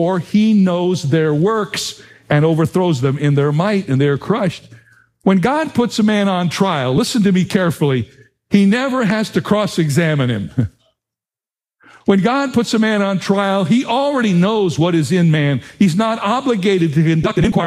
or he knows their works and overthrows them in their might, and they're crushed. When God puts a man on trial, listen to me carefully, he never has to cross-examine him. When God puts a man on trial, he already knows what is in man. He's not obligated to conduct an inquiry